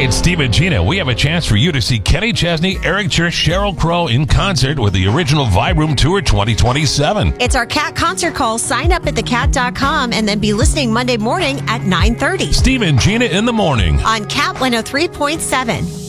it's Steve and Gina. We have a chance for you to see Kenny Chesney, Eric Church, Sheryl Crow in concert with the original Vibe Room Tour 2027. It's our Cat concert call. Sign up at thecat.com and then be listening Monday morning at 9:30. Steve and Gina in the morning on Cat 103.7.